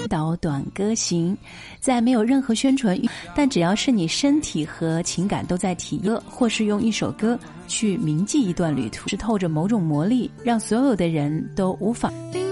导短歌行，在没有任何宣传，但只要是你身体和情感都在体验，或是用一首歌去铭记一段旅途，是透着某种魔力，让所有的人都无法。